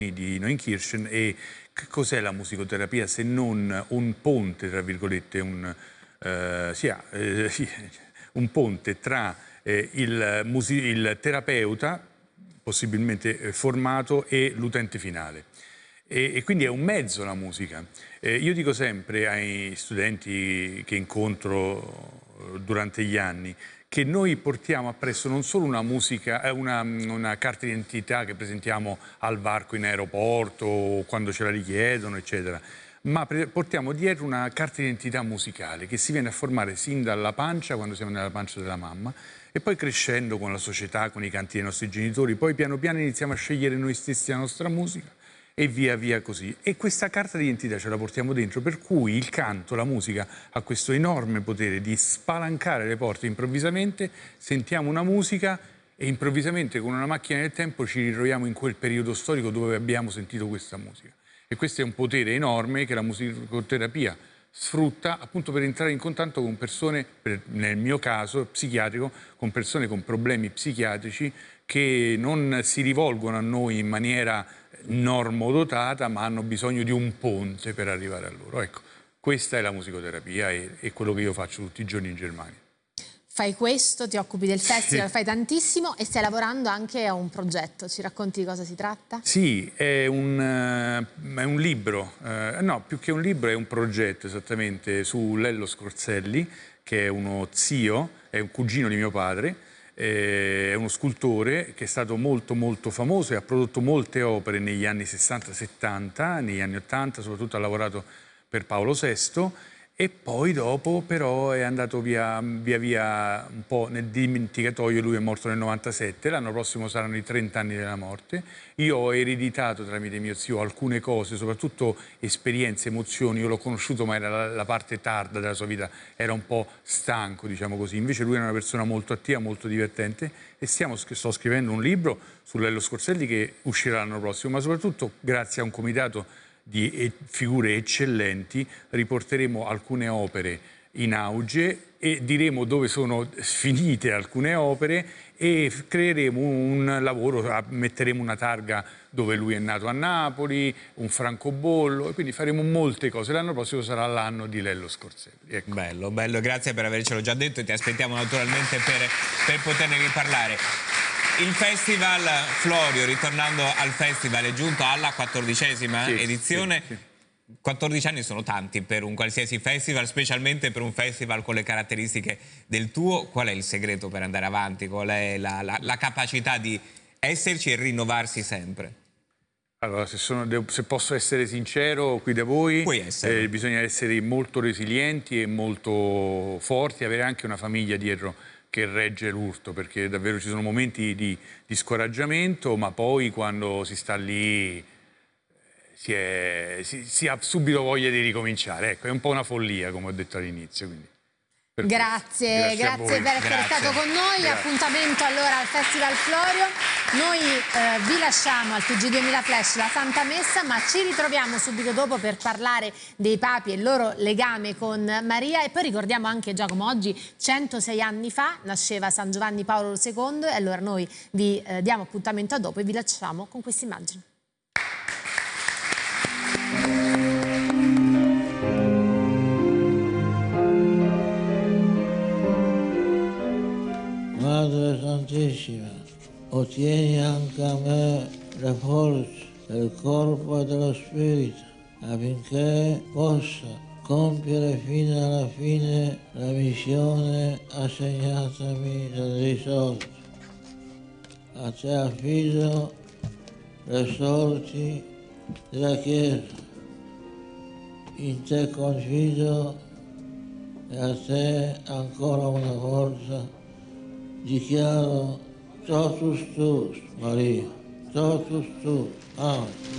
di Neunkirchen. E che cos'è la musicoterapia se non un ponte, tra virgolette, un ponte tra il terapeuta, possibilmente formato, e l'utente finale. E quindi è un mezzo la musica. Io dico sempre ai studenti che incontro durante gli anni che noi portiamo appresso non solo una musica, una carta d'identità che presentiamo al varco in aeroporto o quando ce la richiedono, eccetera, ma portiamo dietro una carta d'identità musicale che si viene a formare sin dalla pancia, quando siamo nella pancia della mamma, e poi crescendo con la società, con i canti dei nostri genitori, poi piano piano iniziamo a scegliere noi stessi la nostra musica e via via così. E questa carta d'identità ce la portiamo dentro, per cui il canto, la musica, ha questo enorme potere di spalancare le porte improvvisamente, sentiamo una musica e improvvisamente con una macchina del tempo ci ritroviamo in quel periodo storico dove abbiamo sentito questa musica. E questo è un potere enorme che la musicoterapia sfrutta appunto per entrare in contatto con persone, nel mio caso psichiatrico, con persone con problemi psichiatrici che non si rivolgono a noi in maniera normodotata, ma hanno bisogno di un ponte per arrivare a loro. Ecco, questa è la musicoterapia e quello che io faccio tutti i giorni in Germania. Fai questo, ti occupi del festival, sì, fai tantissimo e stai lavorando anche a un progetto. Ci racconti di cosa si tratta? Sì, è un libro, no, più che un libro è un progetto esattamente su Lello Scorselli, che è uno zio, è un cugino di mio padre, è uno scultore che è stato molto molto famoso e ha prodotto molte opere negli anni 60-70, negli anni 80 soprattutto ha lavorato per Paolo VI. E poi dopo però è andato via un po' nel dimenticatoio, lui è morto nel 97, l'anno prossimo saranno i 30 anni della morte. Io ho ereditato tramite mio zio alcune cose, soprattutto esperienze, emozioni. Io l'ho conosciuto ma era la parte tarda della sua vita, era un po' stanco, diciamo così. Invece lui era una persona molto attiva, molto divertente e sto scrivendo un libro su Lello Scorselli che uscirà l'anno prossimo, ma soprattutto grazie a un comitato di figure eccellenti riporteremo alcune opere in auge e diremo dove sono finite alcune opere e creeremo un lavoro, metteremo una targa dove lui è nato a Napoli, un francobollo, e quindi faremo molte cose. L'anno prossimo sarà l'anno di Lello Scorselli. Ecco. Bello, bello, grazie per avercelo già detto e ti aspettiamo naturalmente per poterne riparlare. Il Festival Florio, ritornando al festival, è giunto alla 14ª edizione. Sì. 14 anni sono tanti per un qualsiasi festival, specialmente per un festival con le caratteristiche del tuo. Qual è il segreto per andare avanti? Qual è la capacità di esserci e rinnovarsi sempre? Allora, se posso essere sincero qui da voi, bisogna essere molto resilienti e molto forti, avere anche una famiglia dietro che regge l'urto, perché davvero ci sono momenti di scoraggiamento, ma poi quando si sta lì si ha subito voglia di ricominciare. Ecco, è un po' una follia, come ho detto all'inizio. Grazie per essere stato con noi. Grazie. Appuntamento allora al Festival Florio. Noi vi lasciamo al TG 2000 Flash la Santa Messa, ma ci ritroviamo subito dopo per parlare dei papi e il loro legame con Maria. E poi ricordiamo anche, Giacomo, oggi 106 anni fa nasceva San Giovanni Paolo II, e allora noi vi diamo appuntamento a dopo e vi lasciamo con queste immagini. Madre Santissima, ottieni anche a me le forze del corpo e dello spirito, affinché possa compiere fino alla fine la missione assegnatami dal risorto. A te affido le sorti della Chiesa, in te confido e a te ancora una volta dichiaro totus tuus, Maria, totus tuus. Amen.